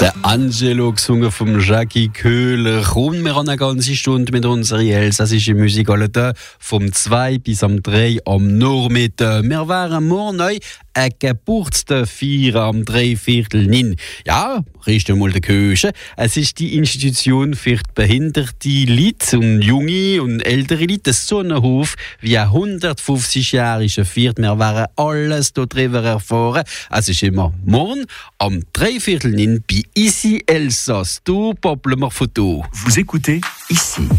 Der Angelo, gesungen vom Jackie Köhler. Kommen wir an eine ganze Stunde mit unserer elsassischen Musik vom 2 bis am 3 am Nachmittag. Wir werden morgen neu eine Geburtstag feiern am 3/4 Ja, richten mal die Kirche. Es ist die Institution für die behinderte Leute und junge und ältere Leute. Das Sonnenhof wie ein 150-jähriger feiert. Wir werden alles darüber erfahren. Es ist immer morgen am 3/4 bei Ici Elsass. Du poppeln wir von da. Vous écoutez Ici.